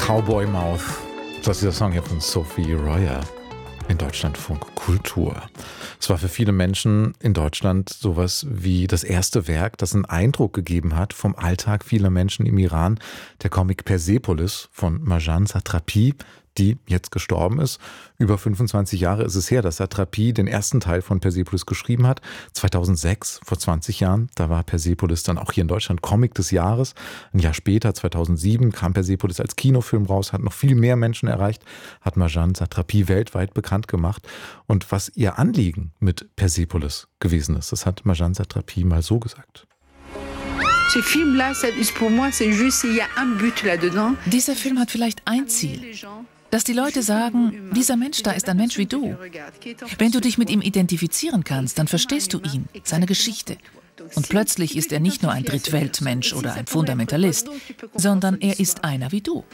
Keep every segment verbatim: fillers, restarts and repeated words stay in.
Cowboy Mouth. Das ist dieser Song hier von Sophie Royer in Deutschlandfunk Kultur. Es war für viele Menschen in Deutschland sowas wie das erste Werk, das einen Eindruck gegeben hat vom Alltag vieler Menschen im Iran. Der Comic Persepolis von Marjane Satrapi, die jetzt gestorben ist. Über fünfundzwanzig Jahre ist es her, dass Satrapi den ersten Teil von Persepolis geschrieben hat. zweitausendsechs, vor zwanzig Jahren, da war Persepolis dann auch hier in Deutschland Comic des Jahres. Ein Jahr später, zweitausendsieben, kam Persepolis als Kinofilm raus, hat noch viel mehr Menschen erreicht, hat Marjane Satrapi weltweit bekannt gemacht. Und was ihr Anliegen mit Persepolis gewesen ist, das hat Marjane Satrapi mal so gesagt. Dieser Film hat vielleicht ein Ziel, dass die Leute sagen, dieser Mensch da ist ein Mensch wie du. Wenn du dich mit ihm identifizieren kannst, dann verstehst du ihn, seine Geschichte. Und plötzlich ist er nicht nur ein Drittweltmensch oder ein Fundamentalist, sondern er ist einer wie du.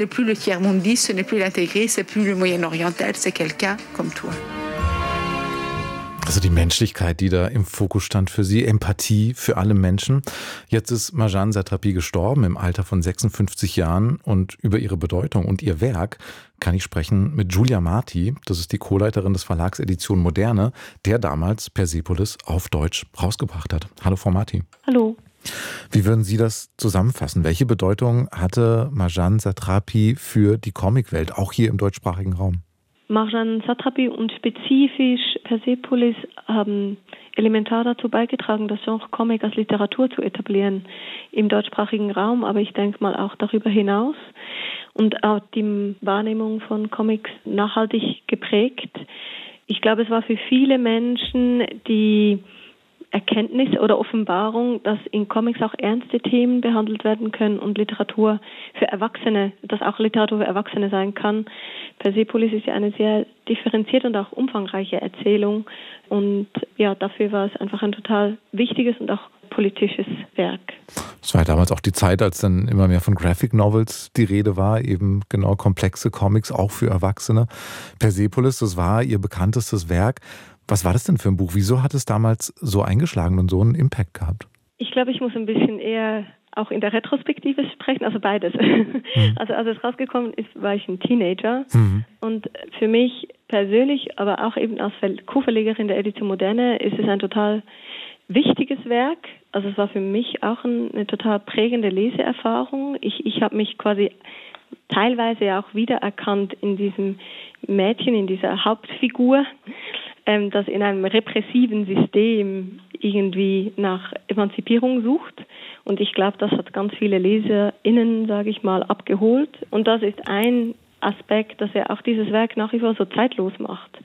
Also die Menschlichkeit, die da im Fokus stand für sie, Empathie für alle Menschen. Jetzt ist Marjane Satrapi gestorben im Alter von sechsundfünfzig Jahren und über ihre Bedeutung und ihr Werk kann ich sprechen mit Julia Marti. Das ist die Co-Leiterin des Verlags Edition Moderne, der damals Persepolis auf Deutsch rausgebracht hat. Hallo Frau Marti. Hallo. Wie würden Sie das zusammenfassen? Welche Bedeutung hatte Marjane Satrapi für die Comicwelt, auch hier im deutschsprachigen Raum? Marjane Satrapi und spezifisch Persepolis haben elementar dazu beigetragen, das Genre Comic als Literatur zu etablieren im deutschsprachigen Raum, aber ich denke mal auch darüber hinaus und auch die Wahrnehmung von Comics nachhaltig geprägt. Ich glaube, es war für viele Menschen die Erkenntnis oder Offenbarung, dass in Comics auch ernste Themen behandelt werden können und Literatur für Erwachsene, dass auch Literatur für Erwachsene sein kann. Persepolis ist ja eine sehr differenzierte und auch umfangreiche Erzählung und ja, dafür war es einfach ein total wichtiges und auch politisches Werk. Es war ja damals auch die Zeit, als dann immer mehr von Graphic Novels die Rede war, eben genau komplexe Comics, auch für Erwachsene. Persepolis, das war ihr bekanntestes Werk. Was war das denn für ein Buch? Wieso hat es damals so eingeschlagen und so einen Impact gehabt? Ich glaube, ich muss ein bisschen eher auch in der Retrospektive sprechen, also beides. Mhm. Also als es rausgekommen ist, war ich ein Teenager mhm. und für mich persönlich, aber auch eben als Co-Verlegerin der Edition Moderne ist es ein total wichtiges Werk. Also es war für mich auch ein, eine total prägende Leseerfahrung. Ich, ich habe mich quasi teilweise auch wiedererkannt in diesem Mädchen, in dieser Hauptfigur, ähm, das in einem repressiven System irgendwie nach Emanzipierung sucht. Und ich glaube, das hat ganz viele LeserInnen, sage ich mal, abgeholt. Und das ist ein Aspekt, dass er auch dieses Werk nach wie vor so zeitlos macht.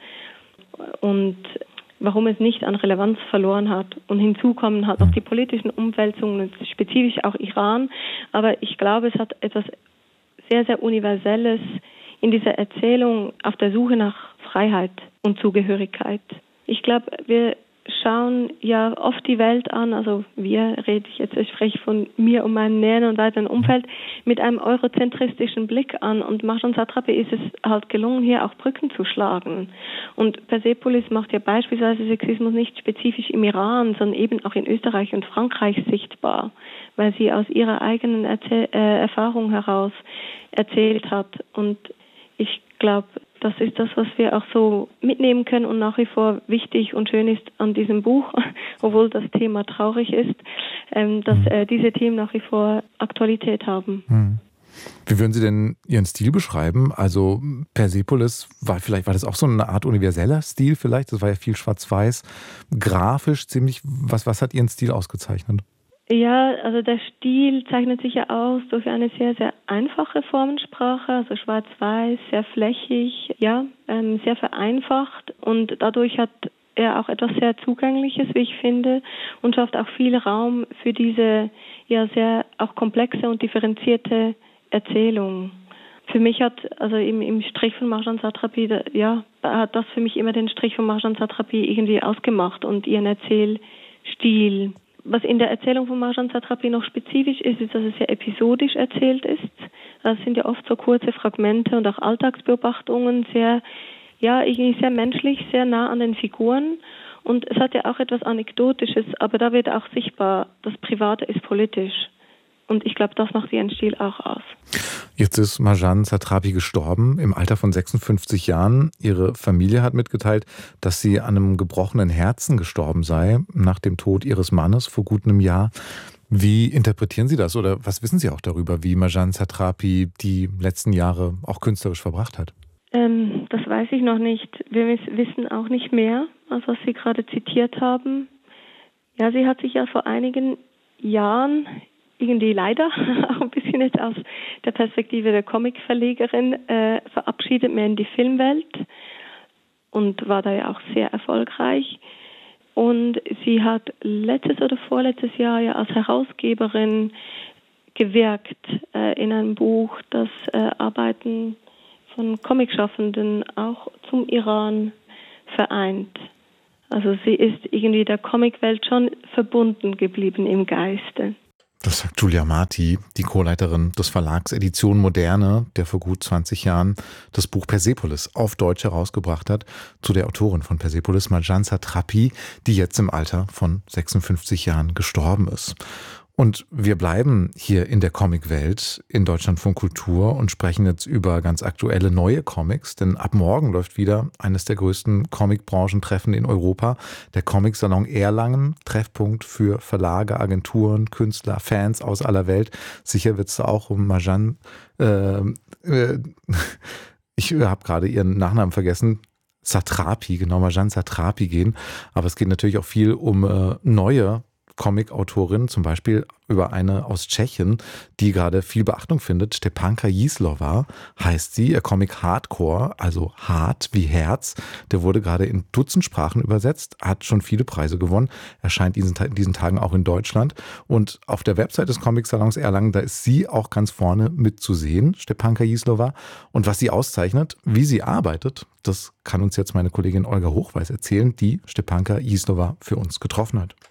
Und warum es nicht an Relevanz verloren hat. Und hinzu kommen halt noch die politischen Umwälzungen, spezifisch auch Iran. Aber ich glaube, es hat etwas sehr, sehr Universelles in dieser Erzählung auf der Suche nach Freiheit und Zugehörigkeit. Ich glaube, wir schauen ja oft die Welt an, also wir, rede ich jetzt, ich spreche von mir und meinem näheren und weiteren Umfeld, mit einem eurozentristischen Blick an. Und Marjane Satrapi ist es halt gelungen, hier auch Brücken zu schlagen. Und Persepolis macht ja beispielsweise Sexismus nicht spezifisch im Iran, sondern eben auch in Österreich und Frankreich sichtbar, weil sie aus ihrer eigenen Erzähl- äh, Erfahrung heraus erzählt hat. Und ich glaube, das ist das, was wir auch so mitnehmen können und nach wie vor wichtig und schön ist an diesem Buch, obwohl das Thema traurig ist, ähm, dass äh, diese Themen nach wie vor Aktualität haben. Hm. Wie würden Sie denn Ihren Stil beschreiben? Also Persepolis, war vielleicht war das auch so eine Art universeller Stil vielleicht? Das war ja viel schwarz-weiß, grafisch ziemlich. Was, was hat Ihren Stil ausgezeichnet? Ja, also der Stil zeichnet sich ja aus durch eine sehr, sehr einfache Formensprache, also schwarz-weiß, sehr flächig, ja, ähm, sehr vereinfacht und dadurch hat er auch etwas sehr Zugängliches, wie ich finde, und schafft auch viel Raum für diese ja sehr auch komplexe und differenzierte Erzählung. Für mich hat, also im, im Strich von Marjane Satrapi, ja, hat das für mich immer den Strich von Marjane Satrapi irgendwie ausgemacht und ihren Erzählstil. Was in der Erzählung von Marjane Satrapi noch spezifisch ist, ist, dass es sehr episodisch erzählt ist. Das sind ja oft so kurze Fragmente und auch Alltagsbeobachtungen, sehr, ja, irgendwie sehr menschlich, sehr nah an den Figuren. Und es hat ja auch etwas Anekdotisches, aber da wird auch sichtbar, das Private ist politisch. Und ich glaube, das macht ihren Stil auch aus. Jetzt ist Marjane Satrapi gestorben im Alter von sechsundfünfzig Jahren. Ihre Familie hat mitgeteilt, dass sie an einem gebrochenen Herzen gestorben sei, nach dem Tod ihres Mannes vor gut einem Jahr. Wie interpretieren Sie das oder was wissen Sie auch darüber, wie Marjane Satrapi die letzten Jahre auch künstlerisch verbracht hat? Ähm, das weiß ich noch nicht. Wir wissen auch nicht mehr, als was Sie gerade zitiert haben. Ja, sie hat sich ja vor einigen Jahren irgendwie leider auch ein bisschen jetzt aus der Perspektive der Comicverlegerin äh, verabschiedet, mehr in die Filmwelt und war da ja auch sehr erfolgreich. Und sie hat letztes oder vorletztes Jahr ja als Herausgeberin gewirkt äh, in einem Buch, das äh, Arbeiten von Comicschaffenden auch zum Iran vereint. Also sie ist irgendwie der Comicwelt schon verbunden geblieben im Geiste. Das sagt Julia Marti, die Co-Leiterin des Verlags Edition Moderne, der vor gut zwanzig Jahren das Buch Persepolis auf Deutsch herausgebracht hat, zu der Autorin von Persepolis, Marjane Satrapi, die jetzt im Alter von sechsundfünfzig Jahren gestorben ist. Und wir bleiben hier in der Comicwelt in Deutschlandfunk Kultur und sprechen jetzt über ganz aktuelle neue Comics, denn ab morgen läuft wieder eines der größten Comicbranchentreffen in Europa, der Comic-Salon Erlangen, Treffpunkt für Verlage, Agenturen, Künstler, Fans aus aller Welt. Sicher wird es auch um Marjane, äh, äh, ich habe gerade ihren Nachnamen vergessen, Satrapi, genau, Marjane Satrapi gehen, aber es geht natürlich auch viel um äh, neue Comic-Autorin, zum Beispiel über eine aus Tschechien, die gerade viel Beachtung findet. Štěpánka Jízlová heißt sie. Ihr Comic Hardcore, also hart wie Herz, der wurde gerade in Dutzend Sprachen übersetzt, hat schon viele Preise gewonnen, erscheint in diesen, in diesen Tagen auch in Deutschland. Und auf der Website des Comic-Salons Erlangen, da ist sie auch ganz vorne mitzusehen, Štěpánka Jízlová. Und was sie auszeichnet, wie sie arbeitet, das kann uns jetzt meine Kollegin Olga Hochweiß erzählen, die Štěpánka Jízlová für uns getroffen hat.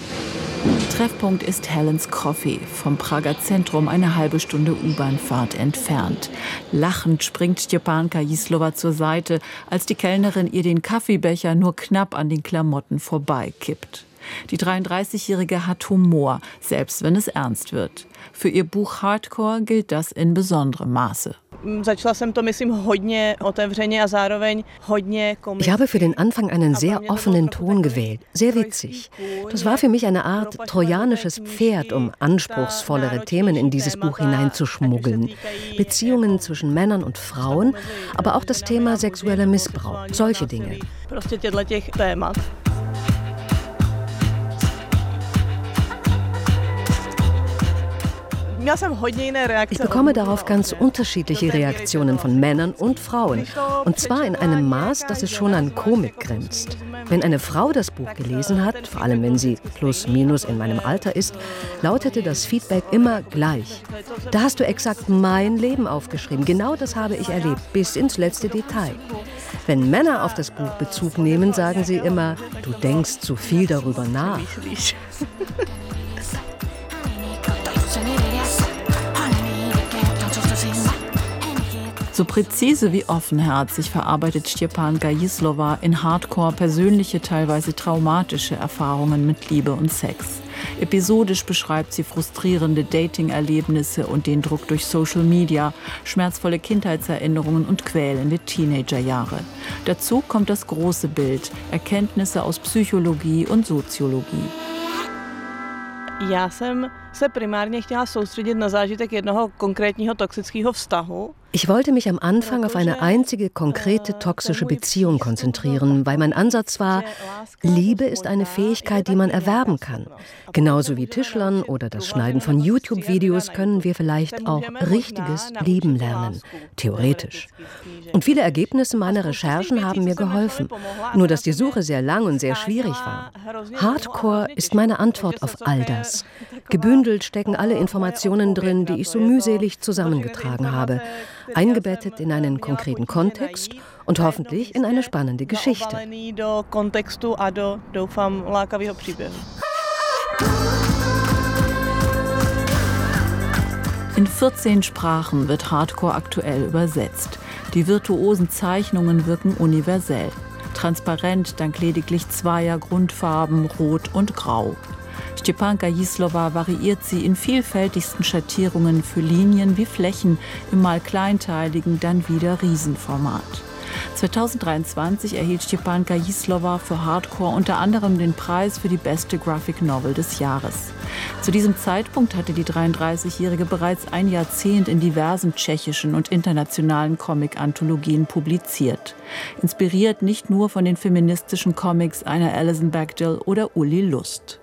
Treffpunkt ist Helen's Coffee, vom Prager Zentrum eine halbe Stunde U-Bahn-Fahrt entfernt. Lachend springt Štěpánka Jízlová zur Seite, als die Kellnerin ihr den Kaffeebecher nur knapp an den Klamotten vorbeikippt. Die dreiunddreißigjährige hat Humor, selbst wenn es ernst wird. Für ihr Buch Hardcore gilt das in besonderem Maße. Ich habe für den Anfang einen sehr offenen Ton gewählt, sehr witzig. Das war für mich eine Art trojanisches Pferd, um anspruchsvollere Themen in dieses Buch hineinzuschmuggeln. Beziehungen zwischen Männern und Frauen, aber auch das Thema sexueller Missbrauch, solche Dinge. Ich bekomme darauf ganz unterschiedliche Reaktionen von Männern und Frauen. Und zwar in einem Maß, dass es schon an Komik grenzt. Wenn eine Frau das Buch gelesen hat, vor allem wenn sie plus minus in meinem Alter ist, lautete das Feedback immer gleich. Da hast du exakt mein Leben aufgeschrieben. Genau das habe ich erlebt, bis ins letzte Detail. Wenn Männer auf das Buch Bezug nehmen, sagen sie immer, du denkst zu viel darüber nach. So präzise wie offenherzig verarbeitet Štěpánka Jízlová in Hardcore persönliche, teilweise traumatische Erfahrungen mit Liebe und Sex. Episodisch beschreibt sie frustrierende Dating-Erlebnisse und den Druck durch Social Media, schmerzvolle Kindheitserinnerungen und quälende Teenagerjahre. Dazu kommt das große Bild, Erkenntnisse aus Psychologie und Soziologie. Já jsem se primárně chtěla soustředit na zážitek jednoho konkrétního toxického vztahu. Ich wollte mich am Anfang auf eine einzige konkrete toxische Beziehung konzentrieren, weil mein Ansatz war, Liebe ist eine Fähigkeit, die man erwerben kann. Genauso wie Tischlern oder das Schneiden von YouTube-Videos können wir vielleicht auch richtiges Lieben lernen, theoretisch. Und viele Ergebnisse meiner Recherchen haben mir geholfen, nur dass die Suche sehr lang und sehr schwierig war. Hardcore ist meine Antwort auf all das. Gebündelt stecken alle Informationen drin, die ich so mühselig zusammengetragen habe, eingebettet in einen konkreten Kontext und hoffentlich in eine spannende Geschichte. In vierzehn Sprachen wird Hardcore aktuell übersetzt. Die virtuosen Zeichnungen wirken universell. Transparent dank lediglich zweier Grundfarben, Rot und Grau. Stepanka Jízlova variiert sie in vielfältigsten Schattierungen für Linien wie Flächen im mal kleinteiligen, dann wieder Riesenformat. zweitausenddreiundzwanzig erhielt Stepanka Jízlova für Hardcore unter anderem den Preis für die beste Graphic Novel des Jahres. Zu diesem Zeitpunkt hatte die dreiunddreißigjährige bereits ein Jahrzehnt in diversen tschechischen und internationalen Comic-Anthologien publiziert. Inspiriert nicht nur von den feministischen Comics einer Alison Bechdel oder Uli Lust.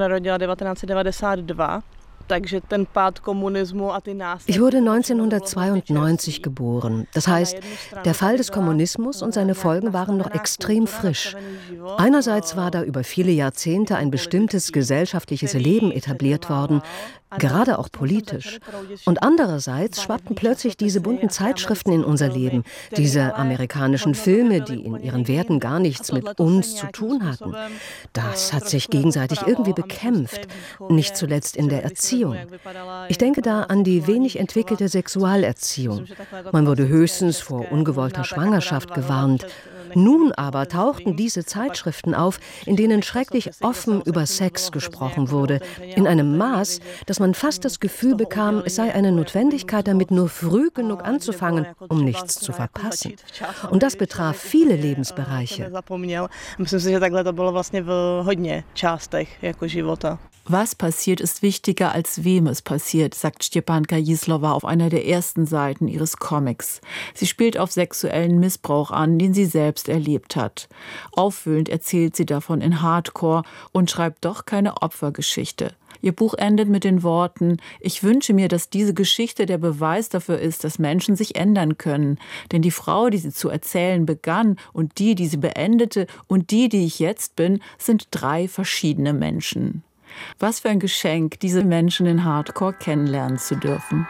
Ich wurde neunzehnhundertzweiundneunzig geboren. Das heißt, der Fall des Kommunismus und seine Folgen waren noch extrem frisch. Einerseits war da über viele Jahrzehnte ein bestimmtes gesellschaftliches Leben etabliert worden, gerade auch politisch. Und andererseits schwappten plötzlich diese bunten Zeitschriften in unser Leben, diese amerikanischen Filme, die in ihren Werten gar nichts mit uns zu tun hatten. Das hat sich gegenseitig irgendwie bekämpft, nicht zuletzt in der Erziehung. Ich denke da an die wenig entwickelte Sexualerziehung. Man wurde höchstens vor ungewollter Schwangerschaft gewarnt. Nun aber tauchten diese Zeitschriften auf, in denen schrecklich offen über Sex gesprochen wurde, in einem Maß, dass man fast das Gefühl bekam, es sei eine Notwendigkeit, damit nur früh genug anzufangen, um nichts zu verpassen. Und das betraf viele Lebensbereiche. Was passiert, ist wichtiger, als wem es passiert, sagt Stepanka Jízlova auf einer der ersten Seiten ihres Comics. Sie spielt auf sexuellen Missbrauch an, den sie selbst erlebt hat. Aufwühlend erzählt sie davon in Hardcore und schreibt doch keine Opfergeschichte. Ihr Buch endet mit den Worten: Ich wünsche mir, dass diese Geschichte der Beweis dafür ist, dass Menschen sich ändern können. Denn die Frau, die sie zu erzählen begann, und die, die sie beendete, und die, die ich jetzt bin, sind drei verschiedene Menschen. Was für ein Geschenk, diese Menschen in Hardcore kennenlernen zu dürfen.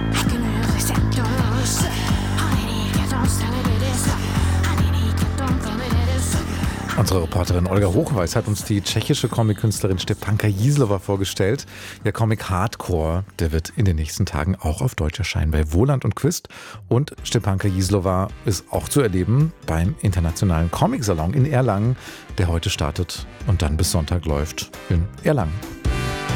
Unsere Reporterin Olga Hochweiß hat uns die tschechische Comic-Künstlerin Stepanka Jízlova vorgestellt. Ihr Comic Hardcore, der wird in den nächsten Tagen auch auf Deutsch erscheinen bei Wohland und Quist. Und Stepanka Jízlova ist auch zu erleben beim Internationalen Comic-Salon in Erlangen, der heute startet und dann bis Sonntag läuft in Erlangen.